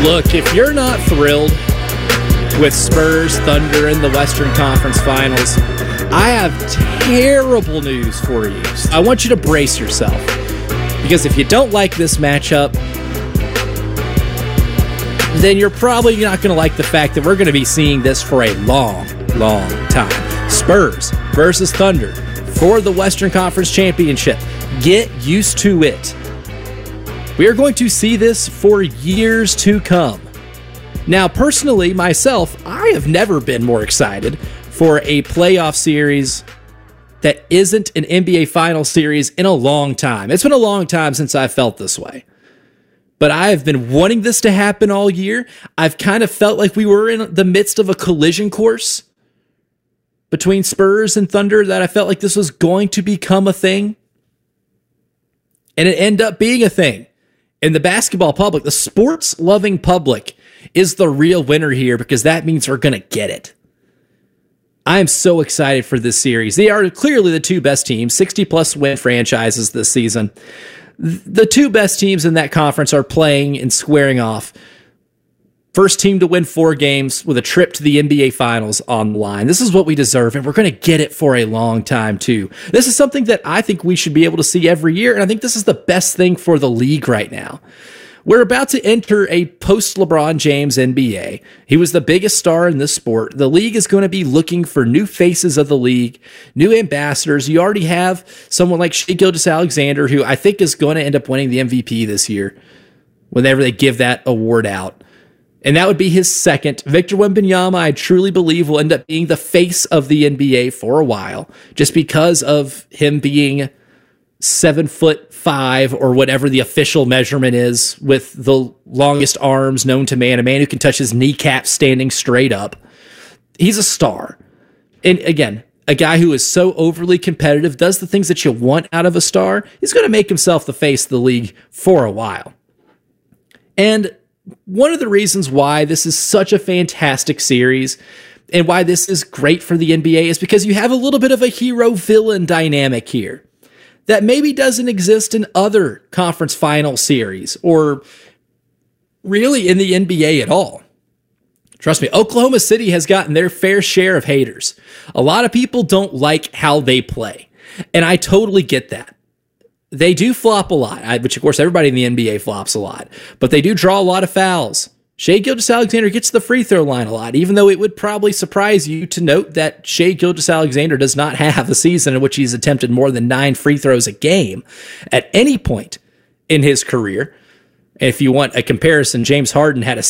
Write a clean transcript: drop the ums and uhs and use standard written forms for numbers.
Look, if you're not thrilled with Spurs Thunder in the Western Conference Finals, I have terrible news for you. I want you to brace yourself, because if you don't like this matchup, then you're probably not going to like the fact that we're going to be seeing this for a long, long time. Spurs versus Thunder for the Western Conference Championship. Get used to it. We are going to see this for years to come. Now, personally, myself, I have never been more excited for a playoff series that isn't an NBA Finals series in a long time. It's been a long time since I felt this way. But I have been wanting this to happen all year. I've kind of felt like we were in the midst of a collision course between Spurs and Thunder, that I felt like this was going to become a thing. And it ended up being a thing. And the basketball public, the sports-loving public, is the real winner here, because that means we're going to get it. I am so excited for this series. They are clearly the two best teams, 60-plus win franchises this season. The two best teams in that conference are playing and squaring off. First team to win 4 games with a trip to the NBA Finals on the line. This is what we deserve, and we're going to get it for a long time, too. This is something that I think we should be able to see every year, and I think this is the best thing for the league right now. We're about to enter a post-LeBron James NBA. He was the biggest star in this sport. The league is going to be looking for new faces of the league, new ambassadors. You already have someone like Shai Gilgeous-Alexander, who I think is going to end up winning the MVP this year whenever they give that award out. And that would be his second. Victor Wembanyama, I truly believe, will end up being the face of the NBA for a while, just because of him being 7'5" or whatever the official measurement is, with the longest arms known to man, a man who can touch his kneecap standing straight up. He's a star. And again, a guy who is so overly competitive, does the things that you want out of a star. He's going to make himself the face of the league for a while. And one of the reasons why this is such a fantastic series and why this is great for the NBA is because you have a little bit of a hero-villain dynamic here that maybe doesn't exist in other conference final series or really in the NBA at all. Trust me, Oklahoma City has gotten their fair share of haters. A lot of people don't like how they play, and I totally get that. They do flop a lot, which of course everybody in the NBA flops a lot, but they do draw a lot of fouls. Shai Gilgeous-Alexander gets the free throw line a lot, even though it would probably surprise you to note that Shai Gilgeous-Alexander does not have a season in which he's attempted more than 9 free throws a game at any point in his career. If you want a comparison, James Harden had a